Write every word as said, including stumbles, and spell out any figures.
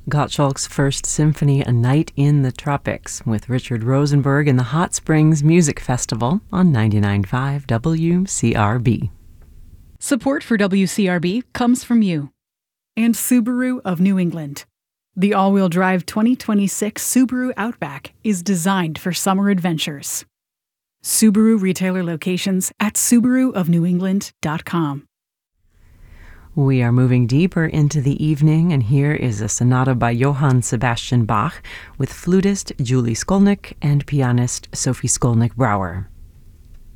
Gottschalk's First Symphony, A Night in the Tropics, with Richard Rosenberg and the Hot Springs Music Festival on ninety-nine point five W C R B. Support for W C R B comes from you and Subaru of New England. The all-wheel drive twenty twenty-six Subaru Outback is designed for summer adventures. Subaru retailer locations at subaru of new england dot com. We are moving deeper into the evening, and here is a sonata by Johann Sebastian Bach with flutist Julie Skolnick and pianist Sophie Skolnick-Brouwer.